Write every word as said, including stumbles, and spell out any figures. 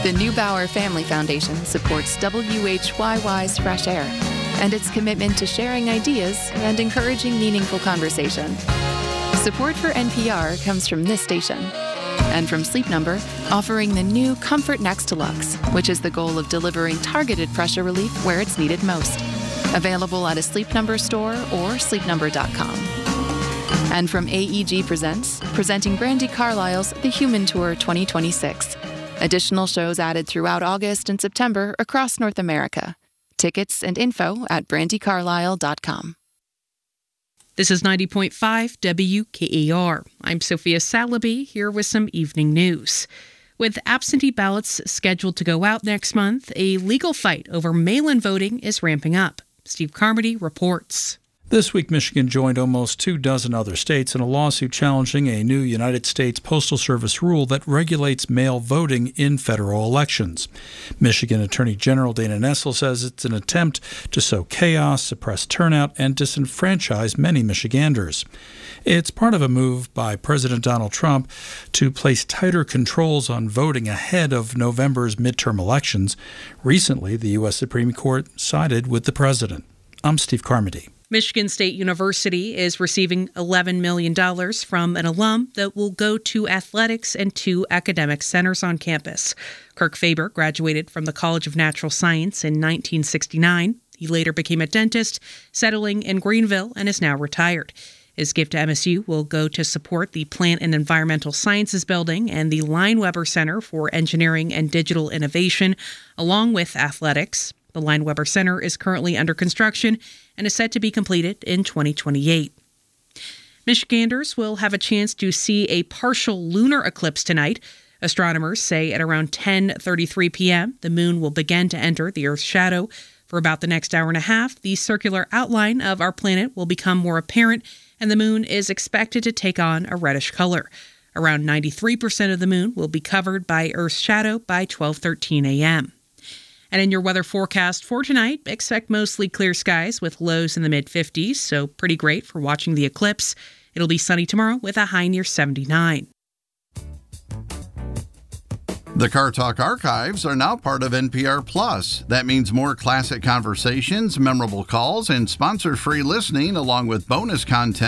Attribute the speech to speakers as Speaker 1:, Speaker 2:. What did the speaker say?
Speaker 1: The Neubauer Family Foundation supports W H Y Y's Fresh Air and its commitment to sharing ideas and encouraging meaningful conversation. Support for N P R comes from this station and from Sleep Number, offering the new Comfort Next Deluxe, which is the goal of delivering targeted pressure relief where it's needed most. Available at a Sleep Number store or sleep number dot com. And from A E G Presents, presenting Brandi Carlile's The Human Tour twenty twenty-six. Additional shows added throughout August and September across North America. Tickets and info at brandi carlile dot com.
Speaker 2: This is ninety point five W K A R. I'm Sophia Salaby, here with some evening news. With absentee ballots scheduled to go out next month, a legal fight over mail-in voting is ramping up. Steve Carmody reports.
Speaker 3: This week, Michigan joined almost two dozen other states in a lawsuit challenging a new United States Postal Service rule that regulates mail voting in federal elections. Michigan Attorney General Dana Nessel says it's an attempt to sow chaos, suppress turnout, and disenfranchise many Michiganders. It's part of a move by President Donald Trump to place tighter controls on voting ahead of November's midterm elections. Recently, the U S Supreme Court sided with the president. I'm Steve Carmody.
Speaker 2: Michigan State University is receiving eleven million dollars from an alum that will go to athletics and two academic centers on campus. Kirk Faber graduated from the College of Natural Science in nineteen sixty-nine. He later became a dentist, settling in Greenville, and is now retired. His gift to M S U will go to support the Plant and Environmental Sciences Building and the Lineweber Center for Engineering and Digital Innovation, along with athletics. The Lineweber Center is currently under construction and is set to be completed in twenty twenty-eight. Michiganders will have a chance to see a partial lunar eclipse tonight. Astronomers say at around ten thirty-three p.m., the moon will begin to enter the Earth's shadow. For about the next hour and a half, the circular outline of our planet will become more apparent, and the moon is expected to take on a reddish color. Around ninety-three percent of the moon will be covered by Earth's shadow by twelve thirteen a.m. And in your weather forecast for tonight, expect mostly clear skies with lows in the mid-fifties, so pretty great for watching the eclipse. It'll be sunny tomorrow with a high near seventy-nine.
Speaker 4: The Car Talk archives are now part of N P R Plus. That means more classic conversations, memorable calls, and sponsor-free listening, along with bonus content